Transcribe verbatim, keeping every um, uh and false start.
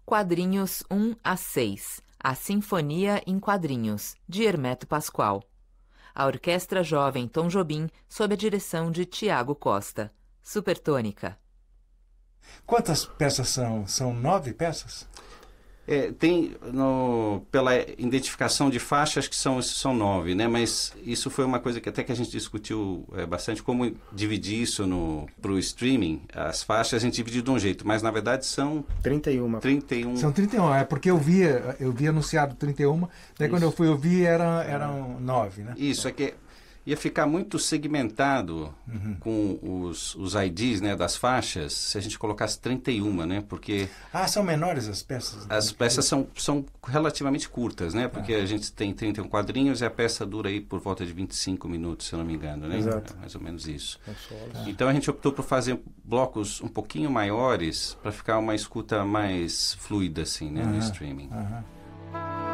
Quadrinhos um a seis, A Sinfonia em Quadrinhos, de Hermeto Pascoal. A Orquestra Jovem Tom Jobim, sob a direção de Tiago Costa. Supertônica. Quantas peças são? São nove peças? É, tem, no, pela identificação de faixas, que são, são nove, né? Mas isso foi uma coisa que até que a gente discutiu é, bastante, como dividir isso para o streaming. As faixas a gente divide de um jeito, mas na verdade são... trinta e um. trinta e um. São trinta e um, é porque eu via, eu via anunciado trinta e um, daí isso. Quando eu fui ouvir era, eram nove, né? Isso, é que ia ficar muito segmentado uhum. com os, os I Ds, né, das faixas, se a gente colocasse trinta e um, né, porque... Ah, são menores as peças? As peças são, são relativamente curtas, né, porque ah. a gente tem trinta e um quadrinhos e a peça dura aí por volta de vinte e cinco minutos, se eu não me engano, né? Exato. É mais ou menos isso. Ah. Então a gente optou por fazer blocos um pouquinho maiores para ficar uma escuta mais fluida, assim, né, uhum. no streaming. Uhum.